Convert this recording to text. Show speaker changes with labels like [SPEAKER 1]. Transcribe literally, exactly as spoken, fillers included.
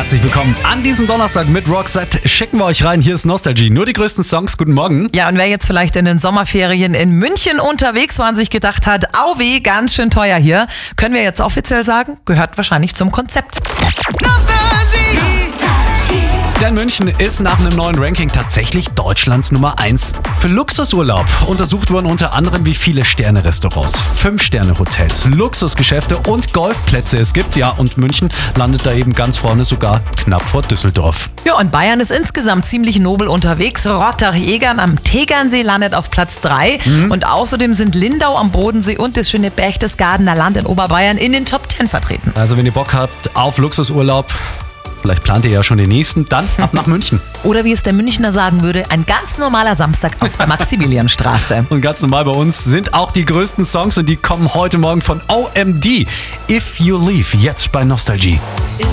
[SPEAKER 1] herzlich willkommen an diesem Donnerstag mit Roxette. Schicken wir euch rein, hier ist Nostalgie. Nur die größten Songs, guten Morgen.
[SPEAKER 2] Ja, und wer jetzt vielleicht in den Sommerferien in München unterwegs war und sich gedacht hat, au weh, ganz schön teuer hier, können wir jetzt offiziell sagen, gehört wahrscheinlich zum Konzept.
[SPEAKER 1] Nostalgie. Denn München ist nach einem neuen Ranking tatsächlich Deutschlands Nummer eins für Luxusurlaub. Untersucht wurden unter anderem, wie viele Sterne-Restaurants, Fünf-Sterne-Hotels, Luxusgeschäfte und Golfplätze es gibt. Ja, und München landet da eben ganz vorne, sogar knapp vor Düsseldorf.
[SPEAKER 2] Ja, und Bayern ist insgesamt ziemlich nobel unterwegs. Rottach-Egern am Tegernsee landet auf Platz drei. Mhm. Und außerdem sind Lindau am Bodensee und das schöne Berchtesgadener Land in Oberbayern in den Top zehn vertreten.
[SPEAKER 1] Also wenn ihr Bock habt auf Luxusurlaub, vielleicht plant ihr ja schon den nächsten, dann ab nach München.
[SPEAKER 2] Oder wie es der Münchner sagen würde, ein ganz normaler Samstag auf der Maximilianstraße.
[SPEAKER 1] Und ganz normal bei uns sind auch die größten Songs und die kommen heute Morgen von O M D. If You Leave, jetzt bei Nostalgie.
[SPEAKER 3] If